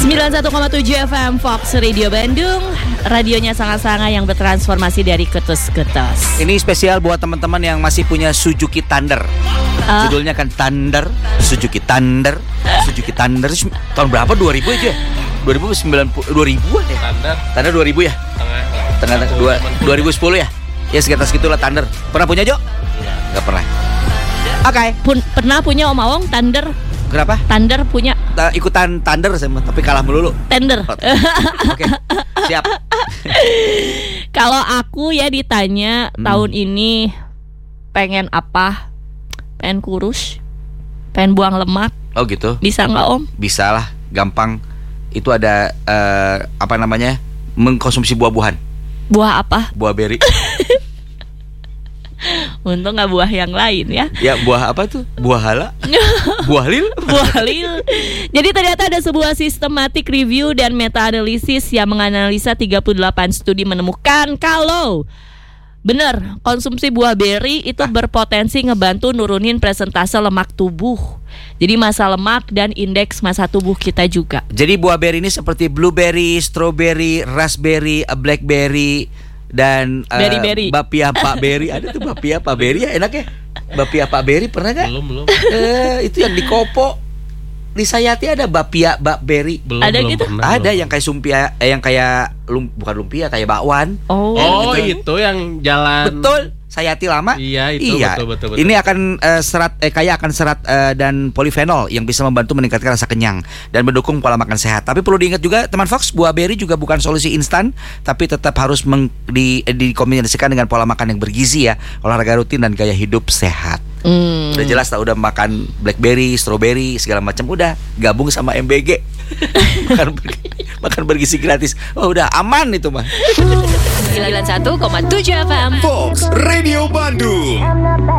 91,7 FM Fox Radio Bandung. Radionya sangat-sangat yang bertransformasi dari ketus ke tos. Ini spesial buat teman-teman yang masih punya Suzuki Thunder. Judulnya kan Thunder, Suzuki Thunder, Suzuki Thunder. Tahun berapa? 2000 aja. 2090, 2000-an ya. Thunder 2000 ya? Tengah 2010 ya? Ya sekitar segitulah Thunder. Pernah punya, Jo? Enggak pernah. Oke. Pernah punya Om Awong Thunder. Kenapa? Thunder punya. Ikutan Thunder sama, tapi kalah melulu. Tender. Oke. Siap. Kalau aku ya ditanya tahun ini pengen apa? Pengen kurus, pengen buang lemak. Oh gitu. Bisa nggak Om? Bisa lah, gampang. Itu ada apa namanya? Mengkonsumsi buah-buahan. Buah apa? Buah beri. Untung nggak buah yang lain ya. Ya buah apa tuh? Buah hala? Buah lil? Buah lil. Jadi ternyata ada sebuah systematic review dan meta-analisis yang menganalisa 38 studi menemukan kalau benar konsumsi buah beri itu berpotensi ngebantu nurunin presentase lemak tubuh. Jadi massa lemak dan indeks massa tubuh kita juga. Jadi buah beri ini seperti blueberry, strawberry, raspberry, blackberry dan berry. bapia Pak Berry. Ada tuh bapia Pak Berry ya, enak ya. Bapia Pak Berry pernah gak? Belum. Itu yang di Kopo. Di Sayati ada bapia Pak Berry. Ada belum gitu? pernah, Ada belum. yang kayak sumpia, yang kayak bukan lumpia, kayak bakwan. Oh, gitu. itu yang jalan. Betul. Sayati lama. Iya, itu betul. Ini akan kaya akan serat dan polifenol yang bisa membantu meningkatkan rasa kenyang dan mendukung pola makan sehat. Tapi perlu diingat juga teman Fox, buah beri juga bukan solusi instan, tapi tetap harus dikombinasikan dengan pola makan yang bergizi ya, olahraga rutin dan gaya hidup sehat. Udah jelas tak, udah makan blackberry, strawberry segala macam, udah gabung sama MBG. makan bergizi gratis. Oh udah aman itu mah. 91,7 FM Fox Radio Bandung.